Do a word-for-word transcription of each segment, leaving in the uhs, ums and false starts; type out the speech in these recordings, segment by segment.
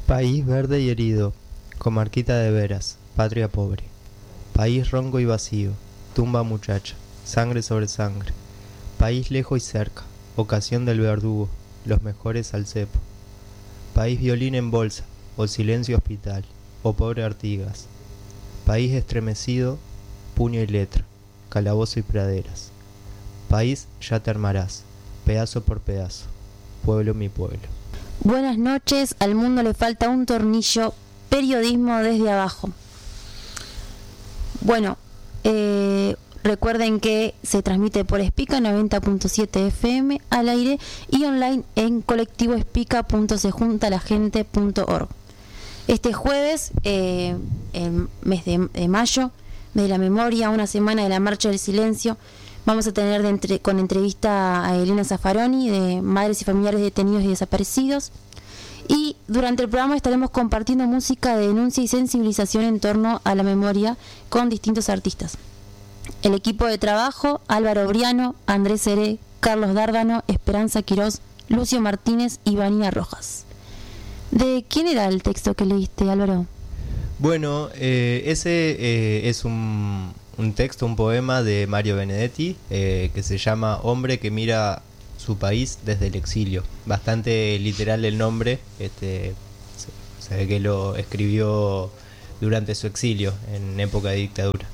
País verde y herido, comarquita de veras, patria pobre. País ronco y vacío, tumba muchacha, sangre sobre sangre. País lejos y cerca, ocasión del verdugo, los mejores al cepo. País violín en bolsa, o silencio hospital, o pobre Artigas. País estremecido, puño y letra, calabozo y praderas. País ya te armarás, pedazo por pedazo, pueblo mi pueblo. Buenas noches, al mundo le falta un tornillo, periodismo desde abajo. Bueno, eh, recuerden que se transmite por Espica noventa punto siete F M al aire y online en colectivo espica punto se junta la gente punto org. Este jueves, eh, el mes de, de mayo, de la memoria, una semana de la Marcha del Silencio, vamos a tener de entre, con entrevista a Elena Zaffaroni, de Madres y Familiares Detenidos y Desaparecidos. Y durante el programa estaremos compartiendo música de denuncia y sensibilización en torno a la memoria con distintos artistas. El equipo de trabajo: Álvaro Briano, Andrés Seré, Carlos Dárdano, Esperanza Quirós, Lucio Martínez y Vanina Rojas. ¿De quién era el texto que leíste, Álvaro? Bueno, eh, ese eh, es un, un texto, un poema de Mario Benedetti, eh, que se llama Hombre que mira su país desde el exilio. Bastante literal el nombre, este, se, se ve que lo escribió durante su exilio, en época de dictadura.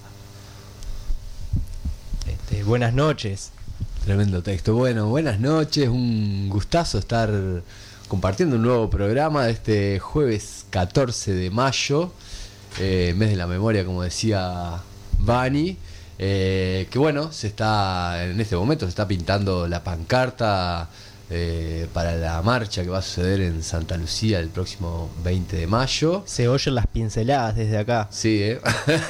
Este, buenas noches. Tremendo texto. Bueno, buenas noches, un gustazo estar compartiendo un nuevo programa de este jueves catorce de mayo, eh, mes de la memoria, como decía Vani, eh, que bueno, se está en este momento se está pintando la pancarta eh, para la marcha que va a suceder en Santa Lucía el próximo veinte de mayo. Se oyen las pinceladas desde acá. Sí, ¿eh?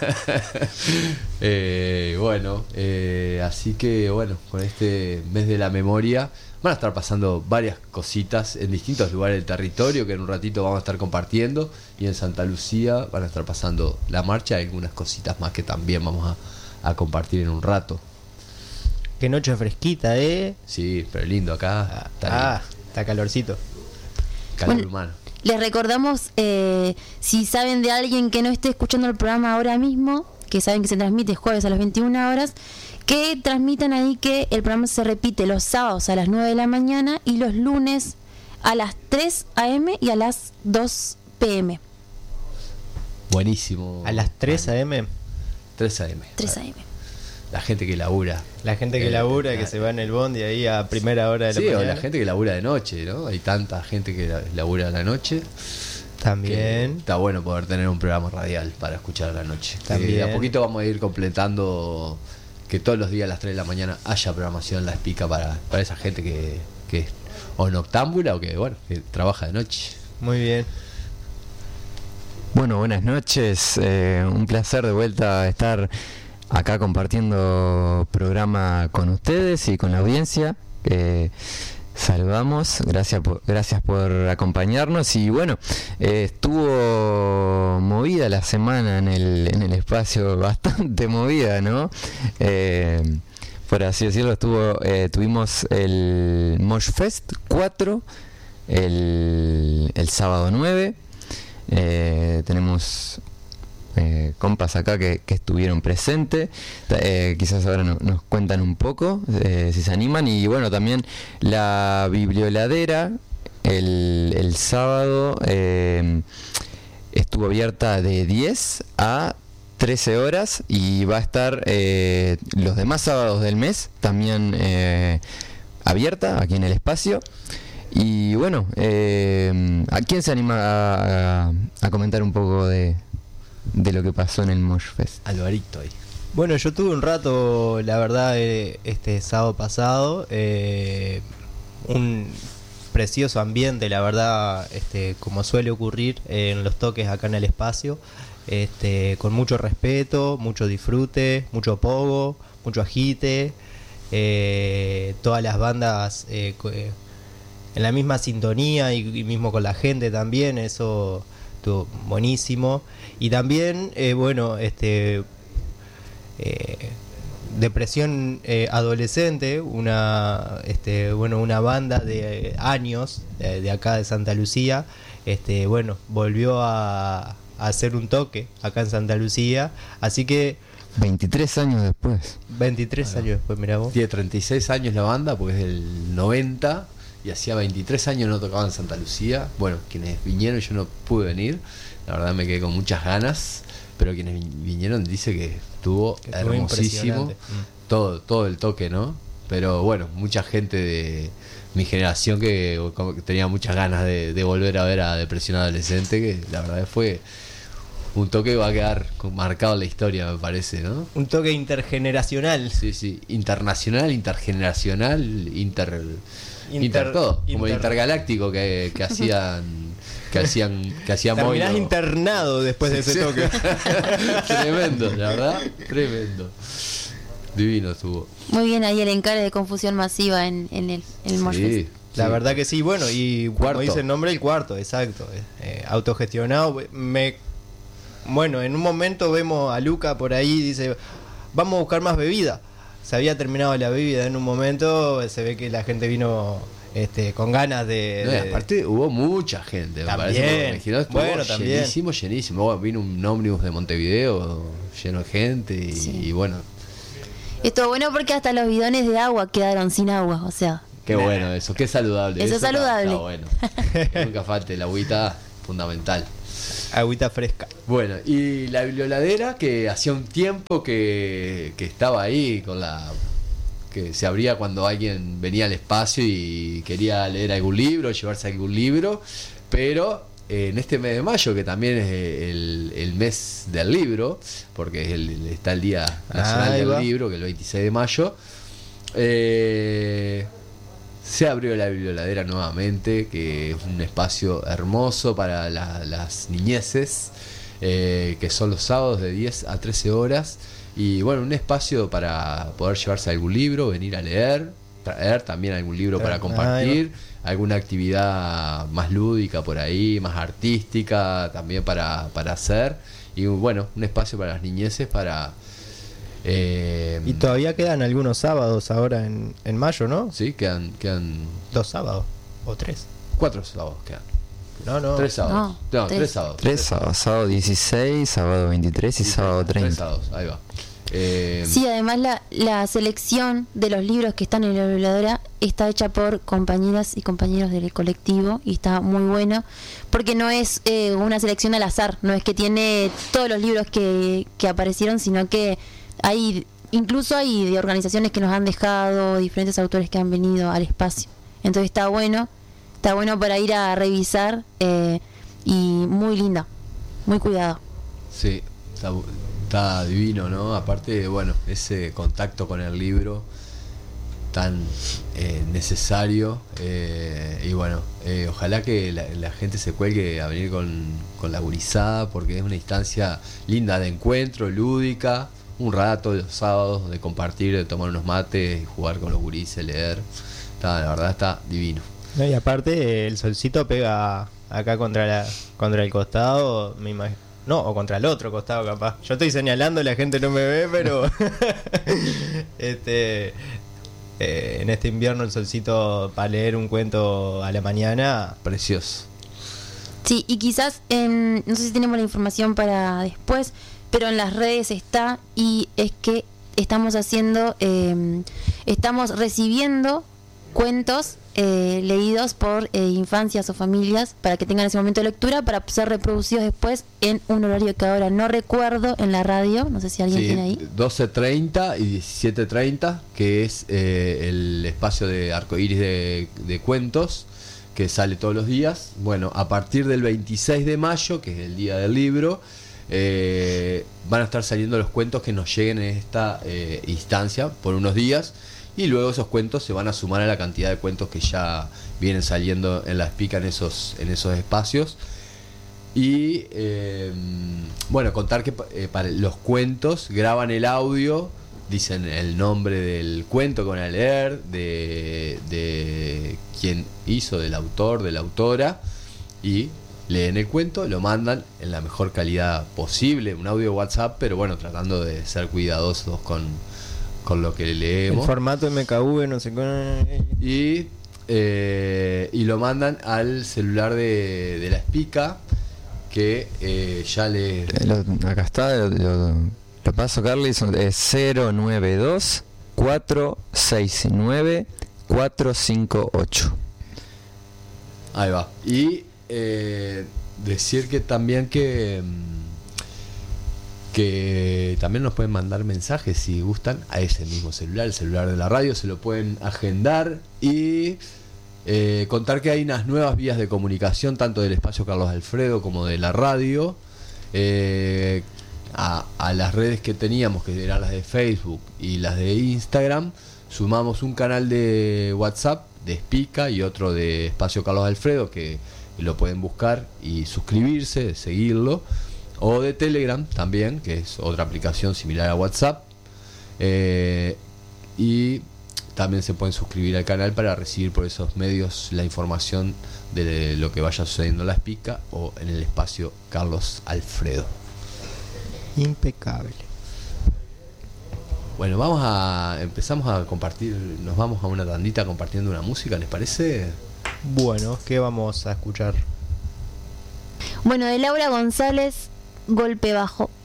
eh, bueno, eh, así que bueno, con este mes de la memoria van a estar pasando varias cositas en distintos lugares del territorio que en un ratito vamos a estar compartiendo, y en Santa Lucía van a estar pasando la marcha y algunas cositas más que también vamos a, a compartir en un rato. Qué noche fresquita, ¿eh? Sí, pero lindo acá. Ah, Está, ah, lindo. está calorcito. Calor Bueno, humano. Les recordamos, eh, si saben de alguien que no esté escuchando el programa ahora mismo, que saben que se transmite jueves a las veintiuna horas, que transmitan ahí que el programa se repite los sábados a las nueve de la mañana y los lunes a las tres a eme y a las dos pe eme. Buenísimo. A las tres a eme. tres a eme. tres a eme. La gente que labura. La gente que Eh, labura, que la- se va en el bondi ahí a primera hora de la Sí, mañana. o la gente que labura de noche, ¿no? Hay tanta gente que la- labura a la noche. Que También. está bueno poder tener un programa radial para escuchar a la noche. También. Eh, de a poquito vamos a ir completando que todos los días a las tres de la mañana haya programación en La Espica para, para esa gente que, que es o noctámbula o que, bueno, que trabaja de noche. Muy bien. Bueno, buenas noches, eh, un placer de vuelta estar acá compartiendo programa con ustedes y con la audiencia. Eh, saludamos, gracias por, gracias por acompañarnos. Y bueno, eh, estuvo movida la semana en el, en el espacio, bastante movida, ¿no? Eh, por así decirlo, estuvo, eh, tuvimos el Mosh Fest cuatro el, el sábado nueve. Eh, tenemos eh, compas acá que, que estuvieron presentes, eh, quizás ahora no, nos cuentan un poco, eh, si se animan. Y bueno, también la biblioladera el, el sábado eh, estuvo abierta de diez a trece horas y va a estar eh, los demás sábados del mes también eh, abierta aquí en el espacio. Y bueno, eh, ¿a quién se anima a, a, a comentar un poco de, de lo que pasó en el Mosh Fest? Alvarito ahí. Bueno, yo tuve un rato, la verdad, eh, este sábado pasado, eh, un precioso ambiente, la verdad, este, como suele ocurrir en los toques acá en el espacio, este, con mucho respeto, mucho disfrute, mucho pogo, mucho agite, eh, todas las bandas eh, co- eh, en la misma sintonía y, y mismo con la gente también, eso estuvo buenísimo. Y también, eh, bueno, este... Eh, depresión eh, adolescente, una este bueno una banda de años de, de acá de Santa Lucía, este bueno volvió a, a hacer un toque acá en Santa Lucía, así que veintitrés años después. veintitrés Bueno, años después, mirá vos. Tiene treinta y seis años la banda, porque es del noventa, y hacía veintitrés años no tocaba en Santa Lucía. Bueno, quienes vinieron, yo no pude venir, la verdad me quedé con muchas ganas, pero quienes vinieron dice que estuvo Que estuvo hermosísimo, impresionante. todo, todo el toque, ¿no? Pero bueno, mucha gente de mi generación que, como que tenía muchas ganas de, de volver a ver a Depresión Adolescente, que la verdad fue un toque que va a quedar marcado en la historia, me parece, ¿no? Un toque intergeneracional. Sí, sí, internacional, intergeneracional, inter, inter, Inter- todo, como el inter- intergaláctico que, que hacían, que hacían, que hacían Terminás Moilo. internado después de ese Sí. toque. Tremendo, la verdad, tremendo. Divino estuvo. Muy bien ahí el encare de confusión masiva en, en el, en el Morfest. Sí, La sí. verdad que sí, bueno, y Cuarto. como dice el nombre, el cuarto, exacto. Eh, autogestionado. Me, bueno, en un momento vemos a Luca por ahí, dice, vamos a buscar más bebida. Se había terminado la bebida en un momento, se ve que la gente vino este, con ganas de... No, y de- aparte hubo mucha gente, me También. parece. porque me giró, estuvo Bueno, también. llenísimo, llenísimo. Bueno, vino un ómnibus de Montevideo lleno de gente y, Sí. y bueno, Estuvo bueno porque hasta los bidones de agua quedaron sin agua, o sea, qué bueno eso, qué saludable. Eso es está- saludable. está bueno. Que nunca falte la agüita, fundamental. Agüita fresca. Bueno, y la biblioladera que hacía un tiempo que, que estaba ahí con la... que se abría cuando alguien venía al espacio y quería leer algún libro, llevarse algún libro, pero eh, en este mes de mayo, que también es el, el mes del libro, porque es el- está el Día Nacional Ahí del va. Libro, que es el veintiséis de mayo, eh, se abrió la biblioladera nuevamente, que es un espacio hermoso para la- las niñeces, eh, que son los sábados de diez a trece horas. Y bueno, un espacio para poder llevarse algún libro, venir a leer, traer también algún libro para Ahí compartir, alguna actividad más lúdica por ahí, más artística también para, para hacer. Y bueno, un espacio para las niñeces para... eh, Y todavía quedan algunos sábados ahora en, en mayo, ¿no? sí, quedan, quedan Dos sábados. O tres. cuatro sábados, quedan. No, no. Tres sábados. No, No, tres. tres sábados. Tres sábados, sábado dieciséis, sábado veintitrés y Sí, sábado tres treinta. sábados, ahí va. Eh, sí, además la, la selección de los libros que están en la biblioteca está hecha por compañeras y compañeros del colectivo y está muy bueno porque no es eh, una selección al azar, no es que tiene todos los libros que, que aparecieron, sino que hay, incluso hay de organizaciones que nos han dejado, diferentes autores que han venido al espacio, entonces está bueno, está bueno para ir a revisar eh, y muy linda, muy cuidada. Sí, está, está divino, ¿no? Aparte, bueno, ese contacto con el libro tan eh, necesario. eh, y bueno, eh, ojalá que la, la gente se cuelgue a venir con, con la gurizada, porque es una instancia linda de encuentro, lúdica, un rato los sábados de compartir, de tomar unos mates, jugar con los gurises, leer. Está, la verdad está divino. No, y aparte el solcito pega acá contra la contra el costado, me imagino. No, o contra el otro costado capaz. Yo estoy señalando, la gente no me ve, pero este eh, en este invierno el solcito para leer un cuento a la mañana. Precioso. Sí, y quizás, en, no sé si tenemos la información para después, pero en las redes está, y es que estamos haciendo, eh, estamos recibiendo cuentos eh, leídos por eh, infancias o familias para que tengan ese momento de lectura para ser reproducidos después en un horario que ahora no recuerdo en la radio, no sé si alguien Sí, tiene ahí. doce treinta y diecisiete treinta, que es eh, el espacio de arcoíris de, de cuentos que sale todos los días. Bueno, a partir del veintiséis de mayo, que es el día del libro, eh, van a estar saliendo los cuentos que nos lleguen en esta eh, instancia por unos días, y luego esos cuentos se van a sumar a la cantidad de cuentos que ya vienen saliendo en la Espica en esos, en esos espacios. Y eh, bueno, contar que eh, para los cuentos graban el audio, dicen el nombre del cuento que van a leer, de, de quien hizo, del autor, de la autora, y leen el cuento, lo mandan en la mejor calidad posible, un audio WhatsApp, pero bueno, tratando de ser cuidadosos con, con lo que El leemos. formato M K V, no sé qué. Y, eh, y lo mandan al celular de, de la Espica, que eh, ya le... Eh, lo- acá está, lo, lo- lo paso, Carly, son- es cero nueve dos cuatro seis nueve cuatro cinco ocho. Ahí va. Y eh, decir que también que mm, que también nos pueden mandar mensajes si gustan a ese mismo celular, el celular de la radio, se lo pueden agendar y eh, contar que hay unas nuevas vías de comunicación, tanto del espacio Carlos Alfredo como de la radio, eh, a, a las redes que teníamos, que eran las de Facebook y las de Instagram, sumamos un canal de WhatsApp de Espica y otro de Espacio Carlos Alfredo, que lo pueden buscar y suscribirse, seguirlo, o de Telegram también, que es otra aplicación similar a WhatsApp, eh, y también se pueden suscribir al canal para recibir por esos medios la información de lo que vaya sucediendo en la Espica o en el espacio Carlos Alfredo. Impecable. Bueno, vamos a empezamos a compartir, nos vamos a una tandita compartiendo una música, ¿les parece? Bueno, ¿qué vamos a escuchar? Bueno, de Laura González, Golpe Bajo.